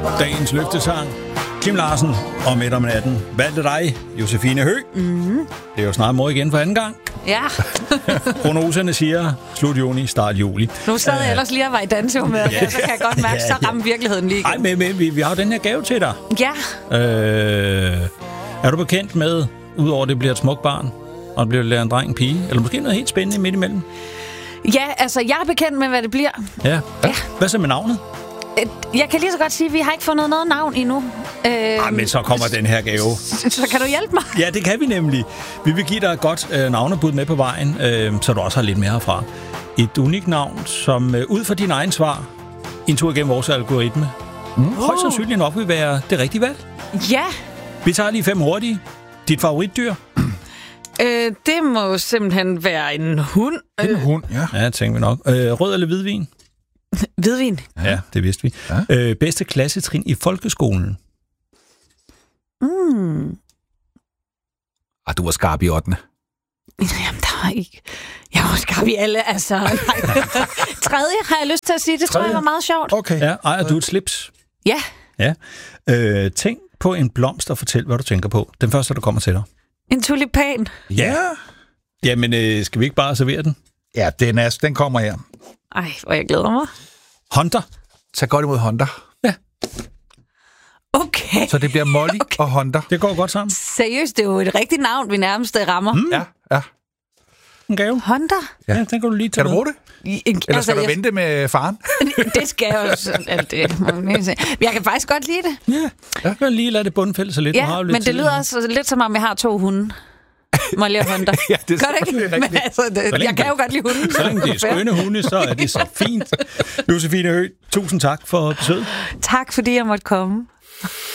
Dagens løftesang. Kim Larsen og Midt om natten valgte dig, Josefine Høgh. Mm-hmm. Det er jo snart mor igen for anden gang. Ja. Prognoserne siger slut juni, start juli. Nu sad jeg ellers lige og var i dansehumør, så kan jeg godt mærke, så rammer virkeligheden lige igen. Nej, men vi har jo den her gave til dig. Ja. Er du bekendt med, udover at det bliver et smukt barn, og det bliver lærer en dreng, en pige, eller måske noget helt spændende midt imellem? Ja, altså jeg er bekendt med, hvad det bliver. Ja. Hvad så med navnet? Jeg kan lige så godt sige, at vi har ikke fundet noget navn endnu. Men så kommer den her gave. Så kan du hjælpe mig? Ja, det kan vi nemlig. Vi vil give dig et godt navnebud med på vejen, så du også har lidt mere herfra. Et unikt navn, som ud fra din egen svar, en tur igennem vores algoritme, højst sandsynligt nok vil være det rigtige valg. Ja. Vi tager lige 5 hurtige. Dit favoritdyr? Det må simpelthen være en hund. En hund, ja. Ja, tænker vi nok. Rød eller hvidvin? Hvidvin. Ja, det vidste vi. Ja. Bedste klassetrin i folkeskolen? Du var skarp i 8. Jamen, der var ikke... Jeg var skarp i alle, altså. Nej. Tredje har jeg lyst til at sige. Det tror jeg var meget sjovt. Okay. Ja, ejer du et slips? Ja. Ja. Tænk på en blomst og fortæl, hvad du tænker på. Den første, der kommer til dig. En tulipan. Ja. Jamen, skal vi ikke bare servere den? Ja, den kommer her. Ej, hvor jeg glæder mig. Hunter. Tag godt imod Honda. Ja. Okay. Så det bliver Molly og Honda. Det går godt sammen. Seriøst, det er jo et rigtigt navn, vi nærmest rammer. Ja. En gave. Honda? Ja, den kan du lige tage Kan du bruge det? Eller skal du vente med faren? Det skal jeg jo sådan, at det må man sige. Jeg kan faktisk godt lide det. Ja, jeg kan lige lade det bundfælde sig lidt. Ja, men det lyder også lidt som om, jeg har 2 hunde. Molly og Honda. Ja, det er godt ikke? Men altså, jeg kan jo godt lide hunden. Så længe det er skønne hunde, så er det så fint. Josefine Høgh, tusind tak for besøget. Tak, fordi jeg måtte komme.